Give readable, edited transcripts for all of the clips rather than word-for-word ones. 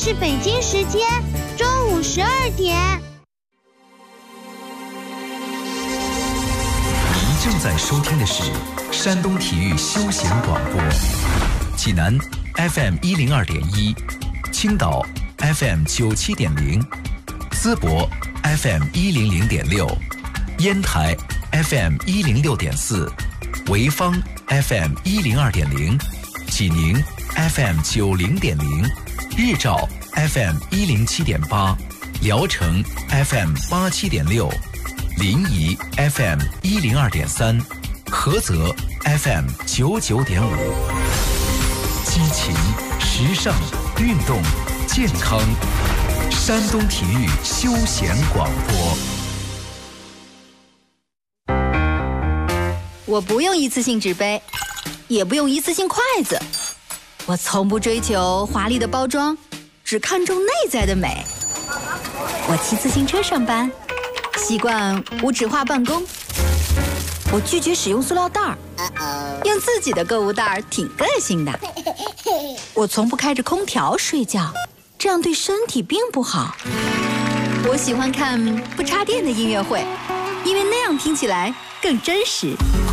是北京时间中午12点。 您正在收听的是山东体育休闲广播，济南 FM 102.1，青岛 FM 97.0，淄博 FM 100.6，烟台 FM 106.4，潍坊 FM 102.0，济宁 FM 90.0，日照 FM 107.8，聊城 FM 87.6，临沂 FM 102.3，菏泽 FM 99.5。激情、时尚、运动、健康，山东体育休闲广播。 我不用一次性纸杯，也不用一次性筷子，我从不追求华丽的包装，只看重内在的美。我骑自行车上班，习惯无纸化办公。我拒绝使用塑料袋儿，用自己的购物袋儿挺个性的。我从不开着空调睡觉，这样对身体并不好。我喜欢看不插电的音乐会，因为那样听起来更真实。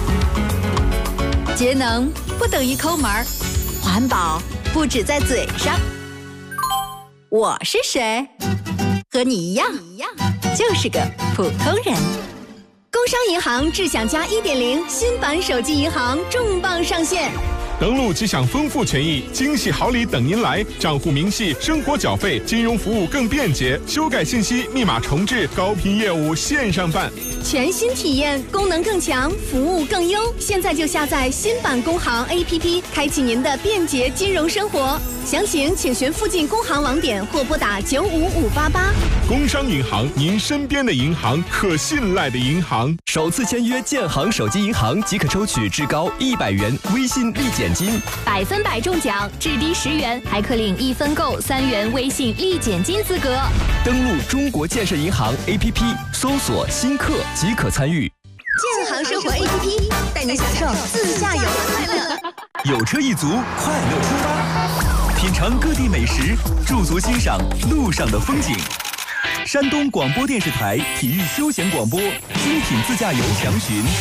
节能不等于抠门儿，环保不只在嘴上。我是谁？和你一样，就是个普通人。工商银行智享加 1.0 新版手机银行重磅上线， 登录即享丰富权益，惊喜好礼等您来！账户明细、生活缴费、金融服务更便捷，修改信息、密码重置，高频业务线上办， 全新体验，功能更强，服务更优。现在就下载新版工行 APP， 开启您的便捷金融生活。详情请询附近工行网点或拨打95588。 工商银行，您身边的银行，可信赖的银行。 首次签约建行手机银行即可抽取至高100元微信立减金 ，100%中奖，至低10元，还可领1分购3元微信立减金资格。 登录中国建设银行 APP， 搜索新客即可参与。 建行生活 APP 带您享受自驾游的快乐。 有车一族，快乐出发，品尝各地美食，驻足欣赏路上的风景。山东广播电视台体育休闲广播，精品自驾游详询